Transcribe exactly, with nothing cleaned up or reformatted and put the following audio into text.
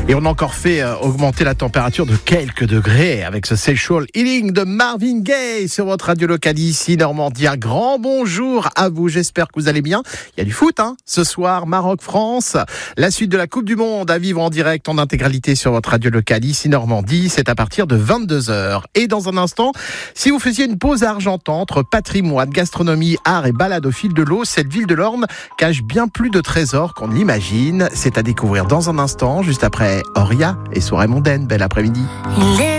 Et on a encore fait euh, augmenter la température de quelques degrés avec ce Sexual Healing de Marvin Gaye sur votre radio locale ici Normandie. Un grand bonjour à vous, j'espère que vous allez bien. Il y a du foot hein, ce soir, Maroc-France. La suite de la Coupe du Monde à vivre en direct en intégralité sur votre radio locale ici Normandie. C'est à partir de vingt-deux heures. Et dans un instant, si vous faisiez une pause à Argentan entre patrimoine, gastronomie, art et balade au fil de l'eau, cette ville de l'Orne cache bien plus de trésors qu'on ne l'imagine. C'est à découvrir dans un instant, juste après Oria et soirée mondaine. Bel après-midi.